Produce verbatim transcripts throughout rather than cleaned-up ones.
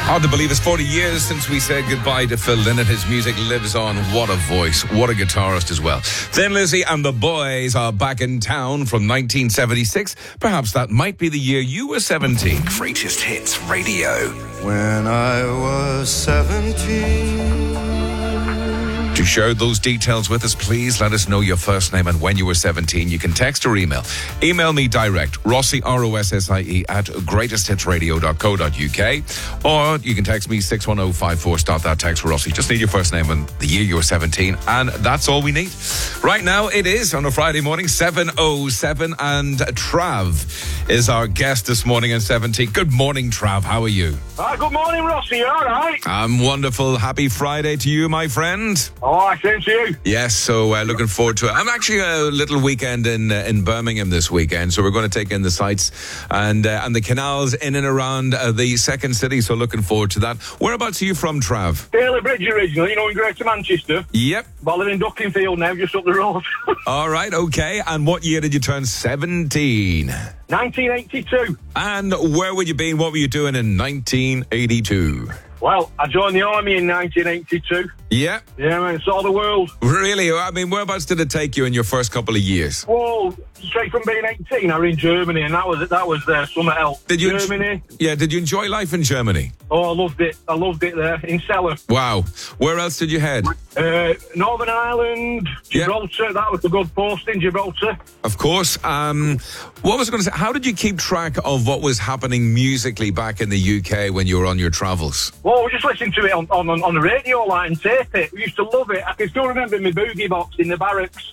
Hard to believe it's forty years since we said goodbye to Phil Lynott. His music lives on. What a voice. What a guitarist as well. Thin Lizzy and the Boys are back in town from nineteen seventy-six. Perhaps that might be the year you were seventeen. Greatest Hits Radio. When I was seventeen. To share those details with us, please let us know your first name and when you were seventeen. You can text or email. Email me direct, Rossie, R O S S I E, at greatest hits radio dot co dot U K. Or you can text me six one zero five four. Start that text for Rossie. Just need your first name and the year you were seventeen. And that's all we need. Right now, it is on a Friday morning, seven oh seven. And Trav is our guest this morning at seventeen. Good morning, Trav. How are you? Uh, good morning, Rossie. You all right? I'm wonderful. Happy Friday to you, my friend. Oh, I same to you. Yes, so uh, looking forward to it. I'm actually a little weekend in uh, in Birmingham this weekend, so we're going to take in the sights and uh, and the canals in and around uh, the second city, so looking forward to that. Whereabouts are you from, Trav? Daly Bridge originally, you know, in Greater Manchester. Yep. But I live in Duckingfield now, just up the road. All right, okay. And what year did you turn seventeen? nineteen eighty-two. And where were you been? What were you doing in nineteen eighty-two? Well, I joined the army in nineteen eighty-two. Yeah. Yeah, man, saw the world. Really? I mean, whereabouts did it take you in your first couple of years? Well, straight from being eighteen, I was in Germany, and that was that was uh, summer else. Did you Germany. Yeah, did you enjoy life in Germany? Oh, I loved it. I loved it there, in Celle. Wow. Where else did you head? Uh, Northern Ireland, Gibraltar, yeah. That was a good post in Gibraltar. Of course. Um, what was I going to say? How did you keep track of what was happening musically back in the U K when you were on your travels? Well, we just listened to it on, on, on the radio, like, and tape it. We used to love it. I can still remember my boogie box in the barracks.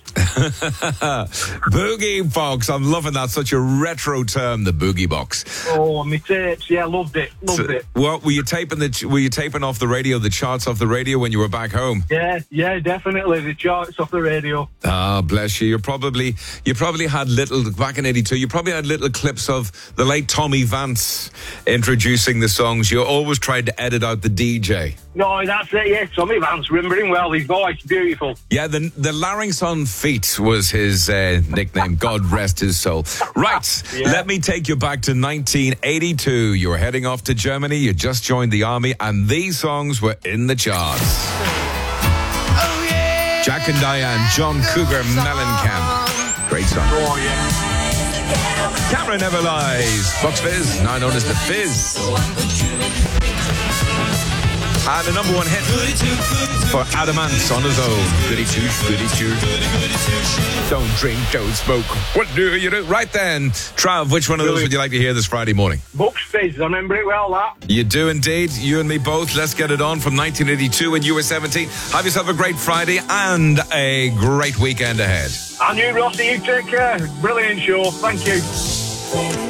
Boogie box. I'm loving that. Such a retro term, the boogie box. Oh, my tapes. Yeah, loved it. Loved so, it. Well, were you taping the? Were you taping off the radio, the charts off the radio when you were back home? Yeah, yeah, definitely the charts off the radio. Ah, bless you. You probably, you probably had little back in eighty-two. You probably had little clips of the late Tommy Vance introducing the songs. You always tried to edit out the D J. No, that's it. Yeah, Tommy Vance. Remember him well. His voice, beautiful. Yeah, the the larynx on feet was his uh, nickname. God rest his soul. Right, yeah. Let me take you back to nineteen eighty-two. You were heading off to Germany. You just joined the army, and these songs were in the charts. Oh, yeah. Jack and Diane, John Cougar Mellencamp. Great song. Oh, yeah. Camera Never Lies. Bucks Fizz, now known as the Fizz. And the number one hit for Adamance on his own. Goody two, goody two. Don't drink, don't smoke. What do you do? Right then, Trav, which one of those would you like to hear this Friday morning? Bucks Fizz, I remember it well, that. You do indeed. You and me both. Let's get it on from nineteen eighty-two when you were seventeen. Have yourself a great Friday and a great weekend ahead. And you, Rossie, you take care. Brilliant show. Thank you.